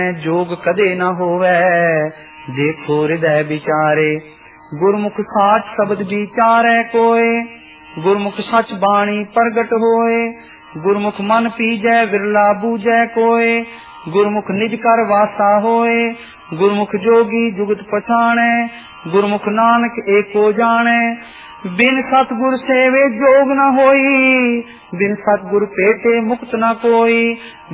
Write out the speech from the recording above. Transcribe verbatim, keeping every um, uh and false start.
जोग कदे न होवै, देखो हृदय विचारे। गुरमुख साच शब्द विचारै कोय, गुरमुख सच बाणी प्रगट होए। गुरमुख मन पीजै विरला बूझै कोय, गुरमुख निज कर वासा होए। गुरमुख जोगी जुगत पछाणै, गुरमुख नानक एको जाणै। बिन सतगुर सेवे जोग न होई, बिन सतगुर पेटे मुक्त न कोई।